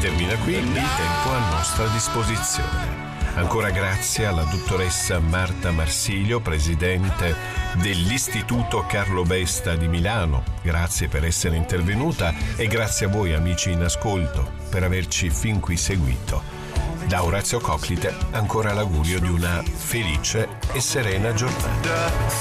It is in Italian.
termina qui il tempo a nostra disposizione. Ancora grazie alla dottoressa Marta Marsilio, presidente dell'Istituto Carlo Besta di Milano. Grazie per essere intervenuta e grazie a voi amici in ascolto per averci fin qui seguito. Da Orazio Coclite ancora l'augurio di una felice e serena giornata.